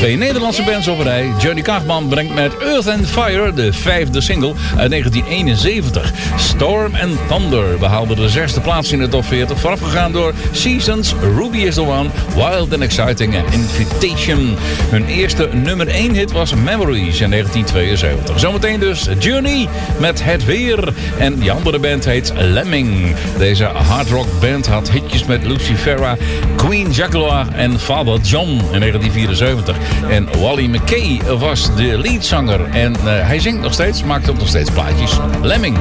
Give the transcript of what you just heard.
2 Nederlandse bands op een rij. Johnny Kachman brengt met Earth and Fire de 5e single uit 1971. Storm and Thunder behaalde de 6e plaats in de top 40. Voorafgegaan door Seasons, Ruby is the One, Wild and Exciting en Invitation. Hun eerste nummer 1 hit was Memories in 1972. Zometeen dus Journey met Het Weer. En die andere band heet Lemming. Deze hardrock band had hitjes met Lucifera, Queen Jaguar en Father John in 1974. En Wally McKay was de leadzanger. En hij zingt nog steeds, maakt ook nog steeds plaatjes. Lemming.